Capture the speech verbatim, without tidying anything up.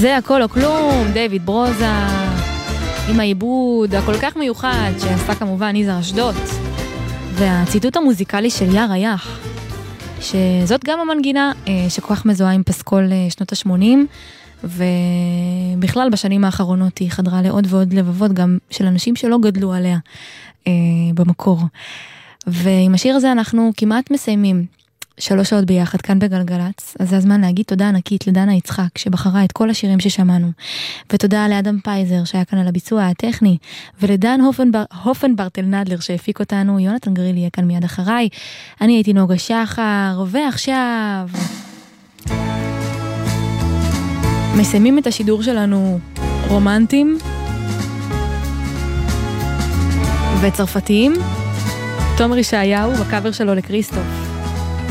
זה הכל או כלום, דיוויד ברוזה, עם העיבוד הכל כך מיוחד שעשה כמובן יזהר אשדוד, והציטוט המוזיקלי של יער היח, שזאת גם המנגינה שכל כך מזוהה עם פסקול שנות ה-שמונים, ובכלל בשנים האחרונות היא חדרה לעוד ועוד לבבות גם של אנשים שלא גדלו עליה במקור. ועם השיר הזה אנחנו כמעט מסיימים שלוש שעות ביחד כאן בגלגלץ, אז זה הזמן להגיד תודה ענקית לדנה יצחק שבחרה את כל השירים ששמענו, ותודה לאדם פייזר שהיה כאן על הביצוע הטכני, ולדן הופנבר, הופנברטל נדלר שהפיק אותנו. יונתן גרילי יהיה כאן מיד אחריי, אני הייתי נוגה שחר, ועכשיו מסיימים את השידור שלנו רומנטים וצרפתיים, תומר ישעיהו בקאבר שלו לקריסטוף.